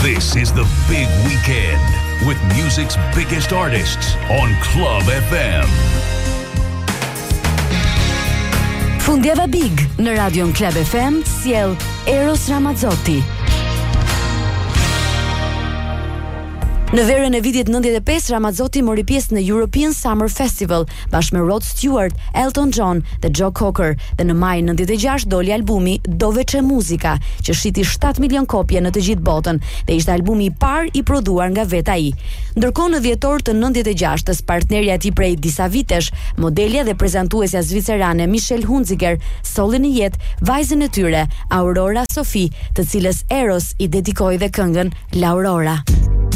This is the big weekend with music's biggest artists on Club FM. Fundjava Big në Radion Club FM sjell Eros Ramazzotti. Në verën e vitit 95, Ramazzotti mori pjesë në European Summer Festival bashkë me Rod Stewart, Elton John dhe Joe Cocker, dhe në maj 96 doli albumi Dove c'è musica, që shiti 7 milion kopje në të gjithë botën dhe ishte albumi i parë i prodhuar nga vetë ai. Ndërkohë në dhjetor të 96-s, partnerja e tij prej disa vitesh, modelja dhe prezantuesja zvicerane Michelle Hunziker, solli në jetë vajzën e tyre, Aurora Sophie, të cilës Eros i dedikoi dhe këngën La Aurora.